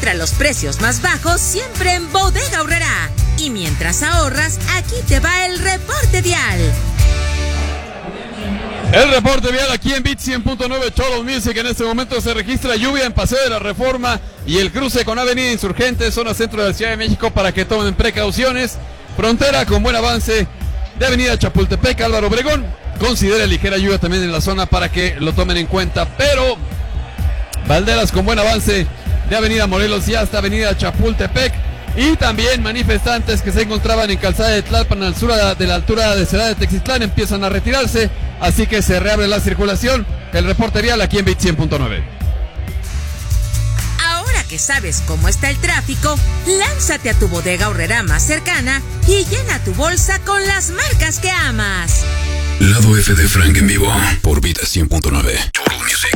Encuentra los precios más bajos siempre en Bodega Aurrerá. Y mientras ahorras, aquí te va el reporte vial. El reporte vial aquí en Beat 100.9 Cholos Music. En este momento se registra lluvia en Paseo de la Reforma y el cruce con Avenida Insurgentes, zona centro de la Ciudad de México, para que tomen precauciones. Frontera con buen avance de Avenida Chapultepec, Álvaro Obregón. Considera ligera lluvia también en la zona para que lo tomen en cuenta. Pero Valderas con buen avance de Avenida Morelos y hasta Avenida Chapultepec. Y también manifestantes que se encontraban en Calzada de Tlalpan, al sur de la altura de Cerrada de Texitlán, empiezan a retirarse, así que se reabre la circulación. El reporte vial aquí en Bit 100.9. Ahora que sabes cómo está el tráfico, lánzate a tu Bodega Aurrerá más cercana y llena tu bolsa con las marcas que amas. Lado F de Frank en vivo por Bit 100.9. Cholos Music.